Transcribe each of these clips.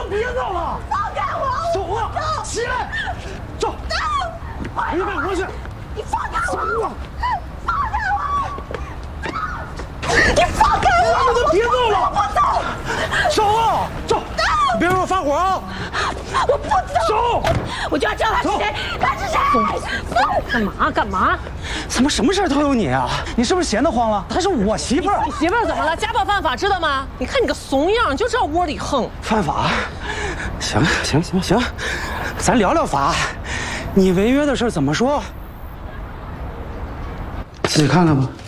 别闹了！ 放开我！ 走啊！起来，走！你干活去！ 你放开我！ 走啊！ 放开我！你放开我！ 你别闹了！ 我不走！ 走啊！走！别让我发火啊！ 我不走！ 走！ 我就要知道他是谁！他是谁？ 干嘛干嘛？ 怎么什么事都有你啊？你是不是闲得慌了？她是我媳妇儿。 你媳妇儿怎么了？家暴犯法，知道吗？你看你个怂样，就知道窝里横。 犯法？行，咱聊聊法。你违约的事怎么说？自己看看吧。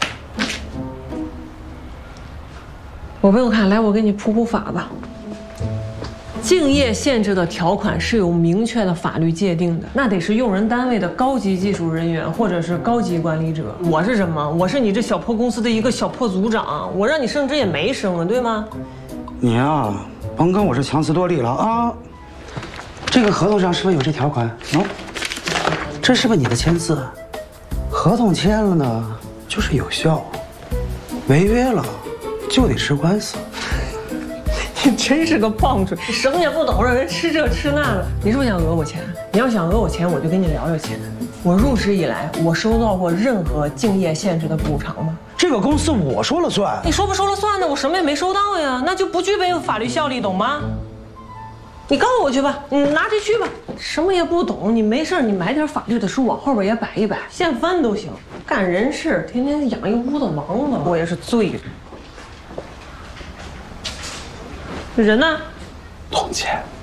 我不用看，来，我给你普法吧。竞业限制的条款是有明确的法律界定的，那得是用人单位的高级技术人员或者是高级管理者。我是什么？我是你这小破公司的一个小破组长，我让你升职也没升啊，对吗？ 你呀，甭跟我这强词夺理了啊！这个合同上是不是有这条款？喏，这是不是你的签字？合同签了呢，就是有效；违约了，就得吃官司。 你真是个棒槌，你什么也不懂，让人吃这吃那的。你是不是想讹我钱？你要想讹我钱，我就跟你聊聊钱。我入职以来，我收到过任何竞业限制的补偿吗？ 这个公司我说了算。 你说不说了算呢？我什么也没收到呀，那就不具备法律效力，懂吗？你告我去吧，你拿去去吧。什么也不懂，你没事你买点法律的书往后边也摆一摆，现翻都行。干人事，天天养一屋子王八，我也是醉了。人呢？ 同钱。